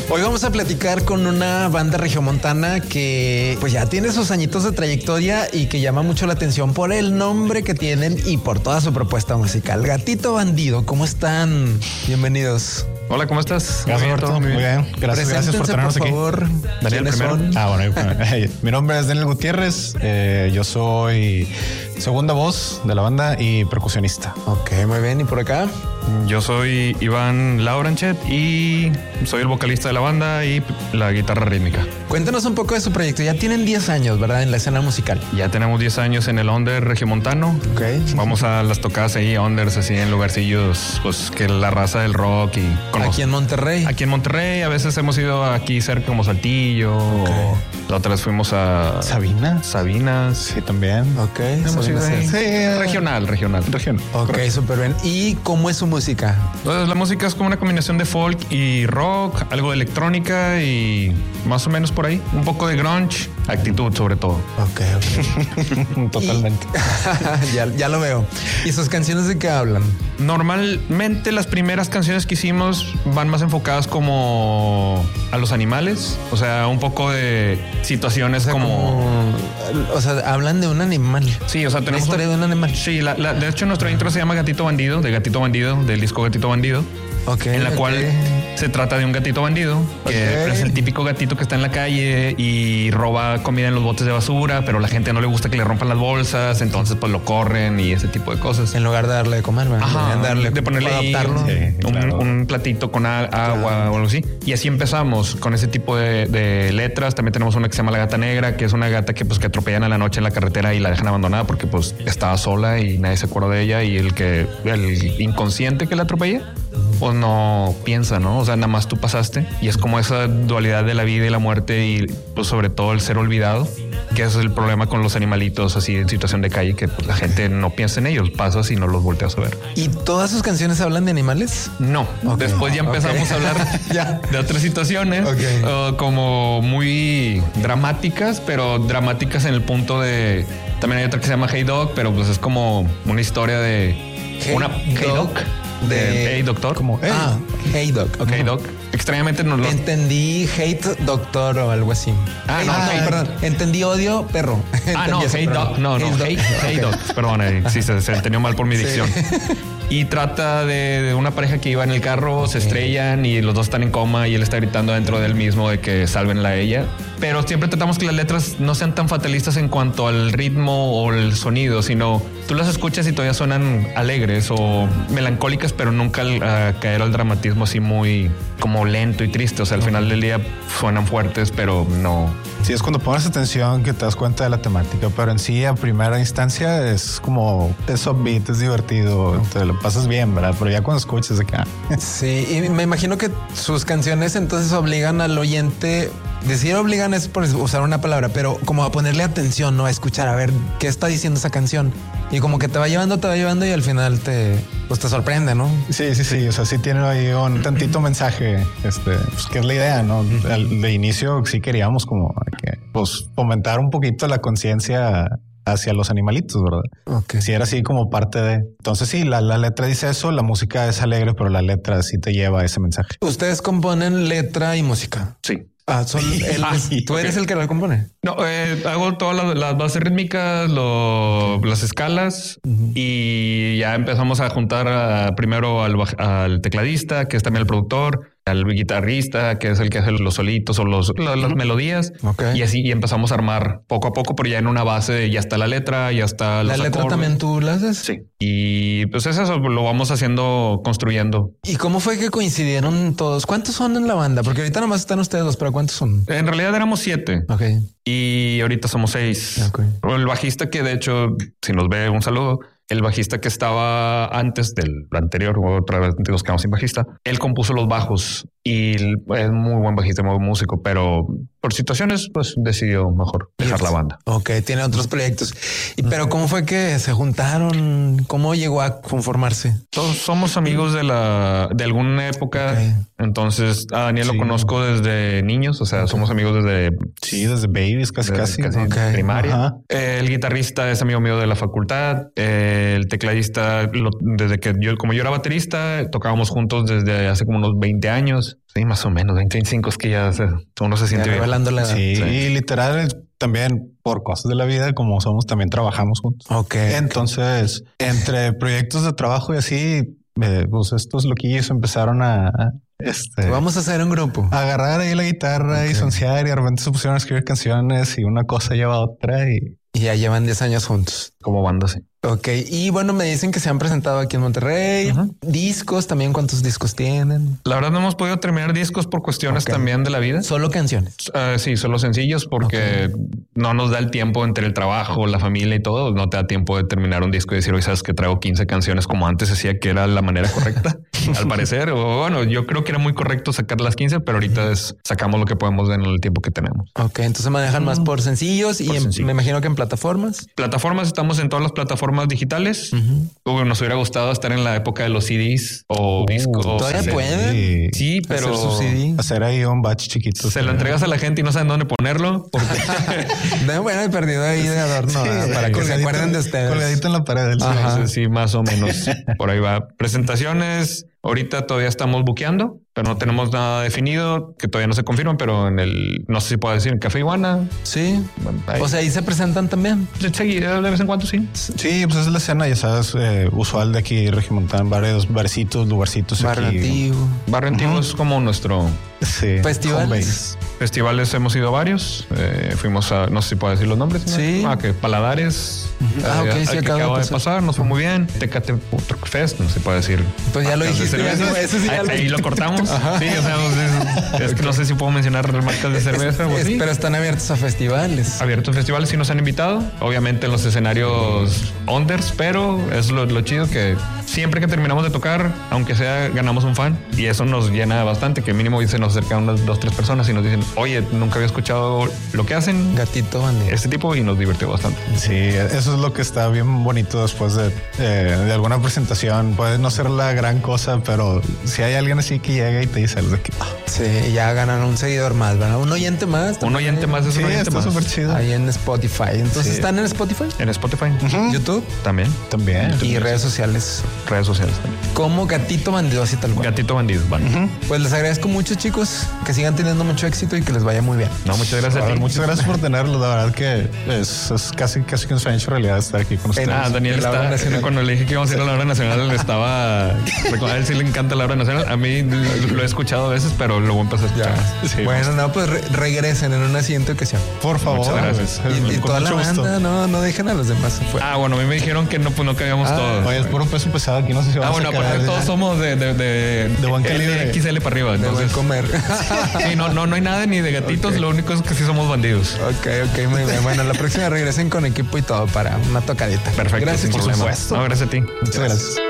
Hoy vamos a platicar con una banda regiomontana que pues ya tiene sus añitos de trayectoria y que llama mucho la atención por el nombre que tienen y por toda su propuesta musical. Gatito Bandido, ¿cómo están? Bienvenidos. Hola, ¿cómo estás? Gracias, Roberto. Muy bien. Gracias por tenernos por aquí. Favor. Daniel primero. Bueno, mi nombre es Daniel Gutiérrez. Yo soy segunda voz de la banda y percusionista. Ok, muy bien. ¿Y por acá? Yo soy Iván Lauranchet y soy el vocalista de la banda y la guitarra rítmica. Cuéntanos un poco de su proyecto. Ya tienen 10 años, ¿verdad? En la escena musical. Ya tenemos 10 años en el Under regiomontano. Ok. Vamos a las tocadas ahí, Unders, así en lugarcillos, pues que la raza del rock y con Aquí en Monterrey. Aquí en Monterrey, a veces hemos ido aquí cerca como Saltillo. Okay. O la otra vez fuimos a Sabinas. Sí, también. Ok. Hemos ido ahí. Sí, regional. Ok, súper bien. ¿Y cómo es su música? Entonces la música es como una combinación de folk y rock, algo de electrónica y más o menos por ahí. Un poco de grunge, actitud sobre todo. Ok. Totalmente. Ya lo veo. ¿Y sus canciones de qué hablan? Normalmente las primeras canciones que hicimos van más enfocadas como a los animales. O sea, un poco de situaciones O sea, hablan de un animal. Sí, o sea, tenemos una historia de un animal. Sí, de hecho nuestro intro se llama Gatito Bandido, del disco Gatito Bandido. Okay, en la cual se trata de un gatito bandido que es el típico gatito que está en la calle y roba comida en los botes de basura, pero a la gente no le gusta que le rompan las bolsas, entonces pues lo corren y ese tipo de cosas. En lugar de darle de comer, de ponerle adaptarlo. Un platito con agua o algo así. Y así empezamos con ese tipo de letras. También tenemos una que se llama La Gata Negra, que es una gata que pues que atropellan a la noche en la carretera y la dejan abandonada porque pues estaba sola y nadie se acuerda de ella, y el inconsciente que la atropella pues no piensa, ¿no? O sea, nada más tú pasaste, y es como esa dualidad de la vida y la muerte y pues sobre todo el ser olvidado, que es el problema con los animalitos así en situación de calle, que pues, la gente no piensa en ellos, pasas y no los volteas a ver. ¿Y todas sus canciones hablan de animales? No. Okay. Después ya empezamos a hablar de otras situaciones como muy dramáticas, pero dramáticas en el punto de... También hay otra que se llama Hey Dog, pero pues es como una historia de... Hey Dog. De Hey Doctor. Como Hey Doc. Ok, Doc. Extrañamente no lo... Entendí Hate Doctor o algo así. Perdón. Entendí odio perro. No, Hey Doc. No, Hey Doc. Perdón, sí, se entendió mal por mi dicción. Y trata de una pareja que iba en el carro, se estrellan y los dos están en coma y él está gritando dentro del mismo de que sálvenla a ella. Pero siempre tratamos que las letras no sean tan fatalistas en cuanto al ritmo o el sonido, sino tú las escuchas y todavía suenan alegres o melancólicas, pero nunca a caer al dramatismo así muy como lento y triste. O sea, al final del día suenan fuertes, pero no. Sí, es cuando pones atención que te das cuenta de la temática, pero en sí a primera instancia es como es upbeat, es divertido, te lo pasas bien, ¿verdad? Pero ya cuando escuchas de acá. Sí, y me imagino que sus canciones entonces obligan al oyente, decir obligan es por usar una palabra, pero como a ponerle atención, ¿no? A escuchar, a ver qué está diciendo esa canción. Y como que te va llevando y al final te sorprende, ¿no? Sí. O sea, sí tiene ahí un tantito mensaje, pues que es la idea, ¿no? De inicio sí queríamos como que, pues, fomentar un poquito la conciencia hacia los animalitos, ¿verdad? Okay. Sí, era así como parte de... Entonces sí, la letra dice eso, la música es alegre, pero la letra sí te lleva a ese mensaje. ¿Ustedes componen letra y música? Sí. ¿Tú eres el que la compone? No, hago todas las bases rítmicas, las escalas, y ya empezamos a juntar primero al tecladista, que es también el productor, al guitarrista, que es el que hace los solitos o las melodías. Y así y empezamos a armar poco a poco, pero ya en una base ya está la letra, ya está ¿La letra acordes. ¿También tú la haces? Sí. Y pues es eso, lo vamos haciendo, construyendo. ¿Y cómo fue que coincidieron todos? ¿Cuántos son en la banda? Porque ahorita nomás están ustedes dos, pero ¿cuántos son? En realidad éramos 7. Ok. Y ahorita somos 6. Okay. El bajista, que de hecho, si nos ve, un saludo. El bajista que estaba antes del anterior, otra vez nos quedamos sin bajista, él compuso los bajos y es muy buen bajista, muy buen músico, pero por situaciones pues decidió mejor dejar la banda. Ok, tiene otros proyectos. Pero ¿cómo fue que se juntaron? ¿Cómo llegó a conformarse? Todos somos amigos de alguna época. Okay. Entonces a Daniel lo conozco desde niños, o sea, somos amigos desde babies, casi primaria. El guitarrista es amigo mío de la facultad. El tecladista, desde que yo era baterista, tocábamos juntos desde hace como unos 20 años. 22. Sí, más o menos. 25 es que ya uno se siente bien. Revelando la edad. Sí, y literal también por cosas de la vida, como somos, también trabajamos juntos. Ok. Entonces, entre proyectos de trabajo y así, pues estos loquillos empezaron a Vamos a hacer un grupo. agarrar ahí la guitarra y soncear, y de repente se pusieron a escribir canciones y una cosa lleva a otra y ya llevan 10 años juntos. Como banda, sí. Ok. Y bueno, me dicen que se han presentado aquí en Monterrey. Discos también. ¿Cuántos discos tienen? La verdad no hemos podido terminar discos por cuestiones también de la vida. Solo canciones. Sí, solo sencillos porque no nos da el tiempo entre el trabajo, la familia y todo. No te da tiempo de terminar un disco y decir, hoy sabes que traigo 15 canciones como antes decía que era la manera correcta, al parecer. O bueno, yo creo que era muy correcto sacar las 15, pero ahorita sacamos lo que podemos en el tiempo que tenemos. Ok, entonces manejan más por sencillos y me imagino que en plataformas. Plataformas, estamos en todas las plataformas digitales. Nos hubiera gustado estar en la época de los CDs o discos. Todavía pueden. Sí, pero hacer su CD. Hacer ahí un batch chiquito. Se lo entregas a la gente y no saben dónde ponerlo. Porque bueno, he perdido ahí de adorno para que se acuerden de ustedes. Colgadito en la pared. Sí, más o menos. Por ahí va. Presentaciones. Ahorita todavía estamos buqueando, pero no tenemos nada definido, que todavía no se confirman, pero no sé si puedo decir, en Café Iguana. Sí. Bueno, o sea, ahí se presentan también. De vez en cuando, sí. Sí, pues es la escena, ya sabes, usual de aquí, Regimontán, varios barcitos, lugarcitos. Barrio aquí. Antiguo. Barrio Antiguo es como nuestro... Sí. Festivales. Festivales hemos ido varios. Fuimos a, no sé si puedo decir los nombres. ¿No? Sí. Que Paladares. Ok, sí, que acaba de pasar. Nos fue muy bien. Tecate Truck Fest, no sé si puedo decir. Pues ya lo dijiste. Eso sí, ahí lo cortamos. Sí, o sea, es que no sé si puedo mencionar marcas de cerveza o así. Pero están abiertos a festivales. Abiertos a festivales, sí nos han invitado. Obviamente en los escenarios unders, pero es lo chido que siempre que terminamos de tocar, aunque sea, ganamos un fan. Y eso nos llena bastante, que mínimo se nos acercan unas 2-3 personas y nos dicen, oye, nunca había escuchado lo que hacen. Gatito Bandido. Este tipo, y nos divirtió bastante. Sí, eso es lo que está bien bonito después de alguna presentación. Puede no ser la gran cosa, pero si hay alguien así que llega y te dice algo de que... Sí, ya ganan un seguidor más, ¿verdad? Un oyente más. Un oyente más es sí, un oyente más. Súper chido. Ahí en Spotify. Entonces, Sí. ¿están en Spotify? En Spotify. YouTube. También. También. Y redes sociales. Redes sociales también. Como Gatito Bandido, así tal cual. Gatito Bandido. Vale. Pues les agradezco mucho, chicos. Que sigan teniendo mucho éxito y que les vaya muy bien. No, muchas gracias a ti. Muchas gracias por tenerlo. La verdad que es casi que un sueño hecho realidad estar aquí con ustedes. Daniel La hora nacional. cuando le dije que íbamos a ir a la hora nacional, le estaba... A él sí le encanta la hora nacional. A mí lo he escuchado a veces, pero lo voy a empezar a escuchar. Sí, Bueno, no, pues regresen en una siguiente ocasión. por favor. Muchas gracias. Y Con toda la mucho gusto. banda, no dejen a los demás afuera. Bueno, a mí me dijeron que no, pues no cabíamos todos. Oye, es puro peso pesado aquí. No sé si vamos Bueno, a aparte quedar. todos somos de buen calibre. XL para arriba. De buen Entonces, comer. sí, no hay nada ni de gatitos. Lo único es que sí somos bandidos. Ok, muy bien. Bueno, la próxima regresen con equipo y todo para una tocadita. Perfecto. Gracias sin por problema. supuesto. No, gracias a ti. Muchas gracias.